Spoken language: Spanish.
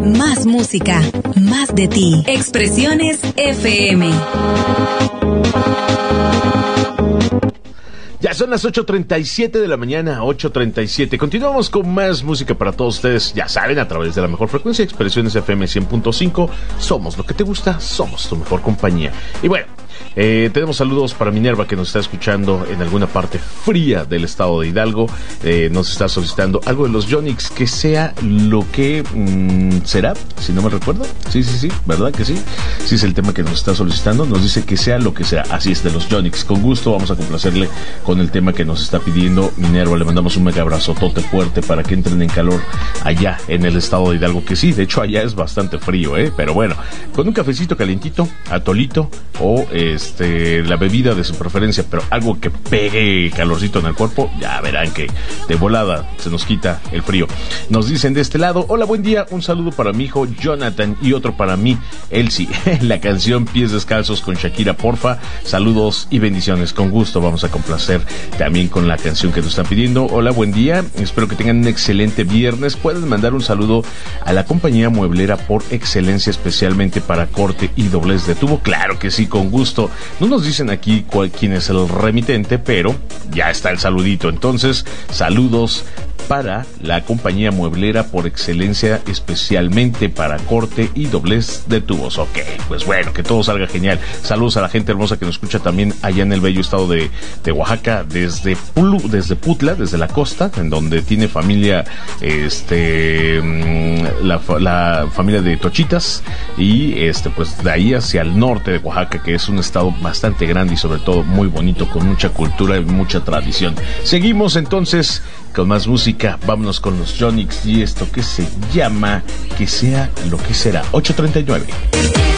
Más música, más de ti. Expresiones FM. Ya son las 8:37 de la mañana, 8:37. Continuamos con más música para todos ustedes. Ya saben, a través de la mejor frecuencia, Expresiones FM 100.5. Somos lo que te gusta, somos tu mejor compañía. Y bueno, tenemos saludos para Minerva, que nos está escuchando en alguna parte fría del estado de Hidalgo. Nos está solicitando algo de los Yonix, que sea lo que será, si no me recuerdo. Sí, ¿verdad que sí? Sí es el tema que nos está solicitando. Nos dice que sea lo que sea. Así es, de los Yonix. Con gusto vamos a complacerle con el tema que nos está pidiendo Minerva. Le mandamos un mega abrazotote fuerte para que entren en calor allá en el estado de Hidalgo, que sí, de hecho allá es bastante frío, pero bueno, con un cafecito calientito, atolito o la bebida de su preferencia, pero algo que pegue calorcito en el cuerpo, ya verán que de volada se nos quita el frío. Nos dicen de este lado: hola, buen día, un saludo para mi hijo Jonathan y otro para mí, Elsie. La canción Pies Descalzos con Shakira, porfa. Saludos y bendiciones. Con gusto vamos a complacer también con la canción que nos están pidiendo. Hola, buen día, espero que tengan un excelente viernes. Pueden mandar un saludo a la compañía mueblera por excelencia, especialmente para corte y doblez de tubo. Claro que sí, con gusto. No nos dicen aquí quién es el remitente, pero ya está el saludito. Entonces, saludos para la compañía mueblera por excelencia, especialmente para corte y doblez de tubos. Ok, pues bueno, que todo salga genial. Saludos a la gente hermosa que nos escucha también allá en el bello estado de Oaxaca, desde Putla, desde la costa, en donde tiene familia la familia de Tochitas, y pues de ahí hacia el norte de Oaxaca, que es un estado bastante grande y sobre todo muy bonito, con mucha cultura y mucha tradición. Seguimos entonces con más música. Vámonos con los Yonix y esto que se llama Que sea lo que será. 8:39.